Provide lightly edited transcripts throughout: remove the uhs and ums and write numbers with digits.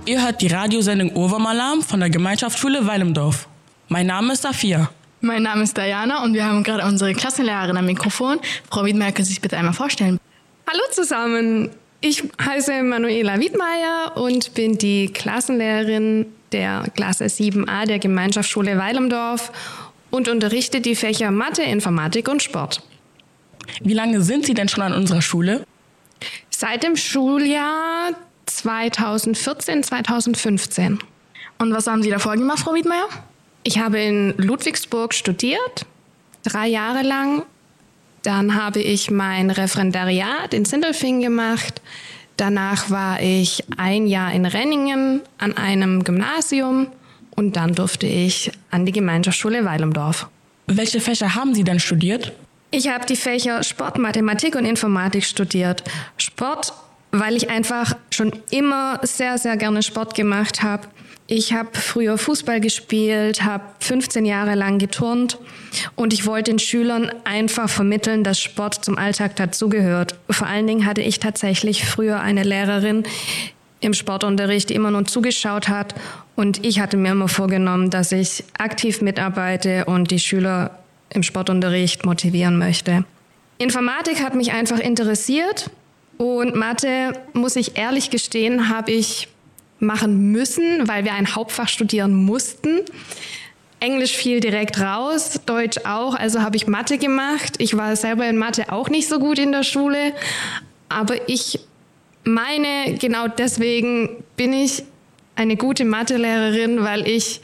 Ihr hört die Radiosendung Ohrwurm-Alarm von der Gemeinschaftsschule Weilemdorf. Mein Name ist Safia. Mein Name ist Diana und wir haben gerade unsere Klassenlehrerin am Mikrofon. Frau Wiedmeier, können Sie sich bitte einmal vorstellen? Hallo zusammen, ich heiße Manuela Wiedmeier und bin die Klassenlehrerin der Klasse 7a der Gemeinschaftsschule Weilemdorf und unterrichte die Fächer Mathe, Informatik und Sport. Wie lange sind Sie denn schon an unserer Schule? Seit dem Schuljahr 2014, 2015. Und was haben Sie davor gemacht, Frau Wiedmeier? Ich habe in Ludwigsburg studiert, 3 Jahre lang. Dann habe ich mein Referendariat in Sindelfingen gemacht. Danach war ich 1 Jahr in Renningen an einem Gymnasium und dann durfte ich an die Gemeinschaftsschule Weilemdorf. Welche Fächer haben Sie denn studiert? Ich habe die Fächer Sport, Mathematik und Informatik studiert. Sport, weil ich einfach schon immer sehr, sehr gerne Sport gemacht habe. Ich habe früher Fußball gespielt, habe 15 Jahre lang geturnt und ich wollte den Schülern einfach vermitteln, dass Sport zum Alltag dazugehört. Vor allen Dingen hatte ich tatsächlich früher eine Lehrerin im Sportunterricht, die immer nur zugeschaut hat und ich hatte mir immer vorgenommen, dass ich aktiv mitarbeite und die Schüler im Sportunterricht motivieren möchte. Informatik hat mich einfach interessiert und Mathe, muss ich ehrlich gestehen, habe ich machen müssen, weil wir ein Hauptfach studieren mussten. Englisch fiel direkt raus, Deutsch auch, also habe ich Mathe gemacht. Ich war selber in Mathe auch nicht so gut in der Schule, aber ich meine, genau deswegen bin ich eine gute Mathelehrerin, weil ich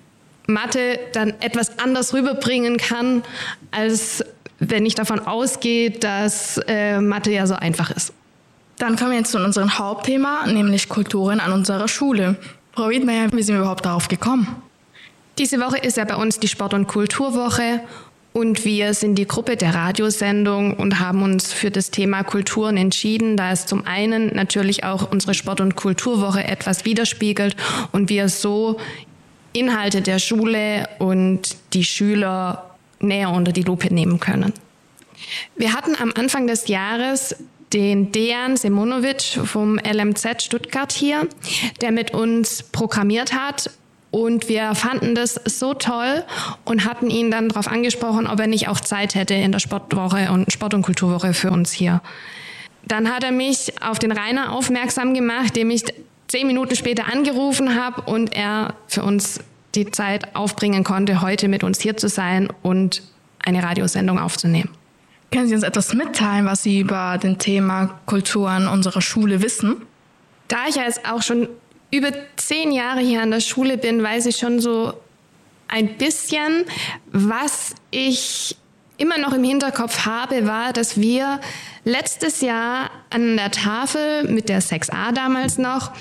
Mathe dann etwas anders rüberbringen kann, als wenn ich davon ausgehe, dass Mathe ja so einfach ist. Dann kommen wir jetzt zu unserem Hauptthema, nämlich Kulturen an unserer Schule. Frau Wiedmeier, wie sind wir überhaupt darauf gekommen? Diese Woche ist ja bei uns die Sport- und Kulturwoche und wir sind die Gruppe der Radiosendung und haben uns für das Thema Kulturen entschieden, da es zum einen natürlich auch unsere Sport- und Kulturwoche etwas widerspiegelt und wir so Inhalte der Schule und die Schüler näher unter die Lupe nehmen können. Wir hatten am Anfang des Jahres den Dejan Semunovic vom LMZ Stuttgart hier, der mit uns programmiert hat. Und wir fanden das so toll und hatten ihn dann darauf angesprochen, ob er nicht auch Zeit hätte in der Sportwoche und Sport- und Kulturwoche für uns hier. Dann hat er mich auf den Rainer aufmerksam gemacht, dem ich 10 Minuten später angerufen habe und er für uns die Zeit aufbringen konnte, heute mit uns hier zu sein und eine Radiosendung aufzunehmen. Können Sie uns etwas mitteilen, was Sie über das Thema Kulturen unserer Schule wissen? Da ich ja jetzt auch schon über 10 Jahre hier an der Schule bin, weiß ich schon so ein bisschen, was ich immer noch im Hinterkopf habe, war, dass wir letztes Jahr an der Tafel mit der 6a damals noch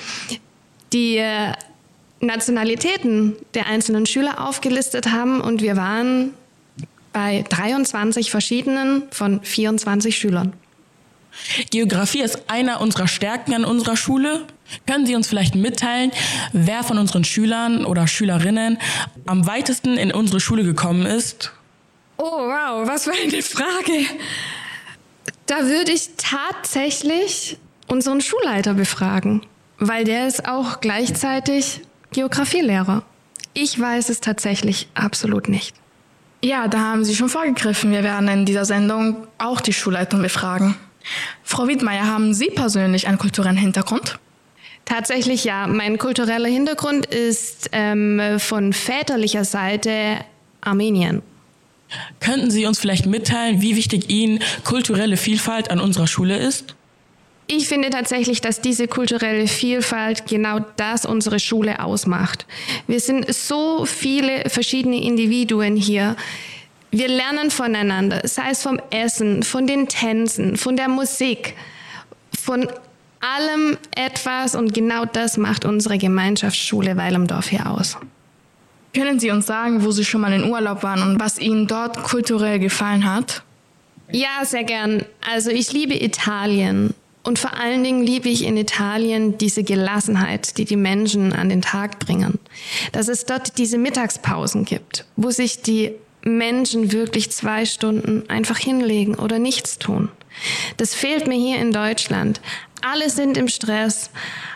die Nationalitäten der einzelnen Schüler aufgelistet haben und wir waren bei 23 verschiedenen von 24 Schülern. Geografie ist einer unserer Stärken an unserer Schule. Können Sie uns vielleicht mitteilen, wer von unseren Schülern oder Schülerinnen am weitesten in unsere Schule gekommen ist? Oh wow, was für eine Frage. Da würde ich tatsächlich unseren Schulleiter befragen, weil der ist auch gleichzeitig Geografielehrer. Ich weiß es tatsächlich absolut nicht. Ja, da haben Sie schon vorgegriffen. Wir werden in dieser Sendung auch die Schulleitung befragen. Frau Wiedmeier, haben Sie persönlich einen kulturellen Hintergrund? Tatsächlich ja. Mein kultureller Hintergrund ist von väterlicher Seite Armenien. Könnten Sie uns vielleicht mitteilen, wie wichtig Ihnen kulturelle Vielfalt an unserer Schule ist? Ich finde tatsächlich, dass diese kulturelle Vielfalt genau das unsere Schule ausmacht. Wir sind so viele verschiedene Individuen hier. Wir lernen voneinander, sei es vom Essen, von den Tänzen, von der Musik, von allem etwas und genau das macht unsere Gemeinschaftsschule Weilemdorf hier aus. Können Sie uns sagen, wo Sie schon mal in Urlaub waren und was Ihnen dort kulturell gefallen hat? Ja, sehr gern. Also ich liebe Italien. Und vor allen Dingen liebe ich in Italien diese Gelassenheit, die die Menschen an den Tag bringen. Dass es dort diese Mittagspausen gibt, wo sich die Menschen wirklich 2 Stunden einfach hinlegen oder nichts tun. Das fehlt mir hier in Deutschland. Alle sind im Stress.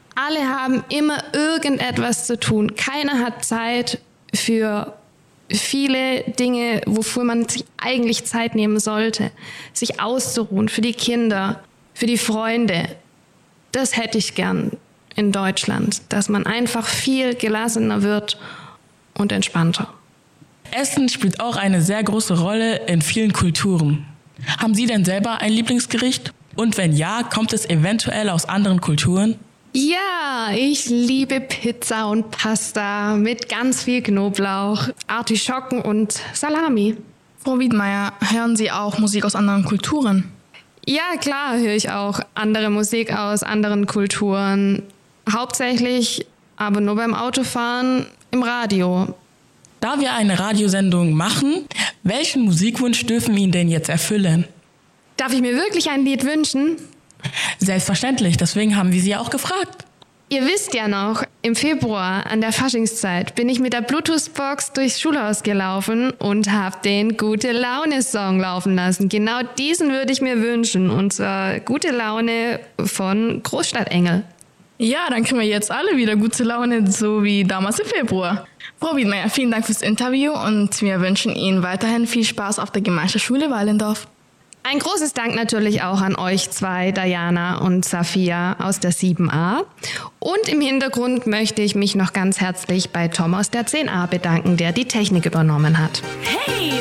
Alle haben immer irgendetwas zu tun. Keiner hat Zeit für viele Dinge, wofür man sich eigentlich Zeit nehmen sollte. Sich auszuruhen, für die Kinder, für die Freunde. Das hätte ich gern in Deutschland, dass man einfach viel gelassener wird und entspannter. Essen spielt auch eine sehr große Rolle in vielen Kulturen. Haben Sie denn selber ein Lieblingsgericht? Und wenn ja, kommt es eventuell aus anderen Kulturen? Ja, ich liebe Pizza und Pasta mit ganz viel Knoblauch, Artischocken und Salami. Frau Wiedmeier, hören Sie auch Musik aus anderen Kulturen? Ja, klar höre ich auch andere Musik aus anderen Kulturen. Hauptsächlich, aber nur beim Autofahren, im Radio. Da wir eine Radiosendung machen, welchen Musikwunsch dürfen wir Ihnen denn jetzt erfüllen? Darf ich mir wirklich ein Lied wünschen? Selbstverständlich, deswegen haben wir Sie auch gefragt. Ihr wisst ja noch, im Februar an der Faschingszeit bin ich mit der Bluetooth-Box durchs Schulhaus gelaufen und habe den Gute-Laune-Song laufen lassen. Genau diesen würde ich mir wünschen, und zwar Gute Laune von Großstadtengel. Ja, dann kriegen wir jetzt alle wieder gute Laune, so wie damals im Februar. Frau Wiedmeier, vielen Dank fürs Interview und wir wünschen Ihnen weiterhin viel Spaß auf der Gemeinschaftsschule Weilendorf. Ein großes Dank natürlich auch an euch zwei, Diana und Safia aus der 7a. Und im Hintergrund möchte ich mich noch ganz herzlich bei Tom aus der 10a bedanken, der die Technik übernommen hat. Hey!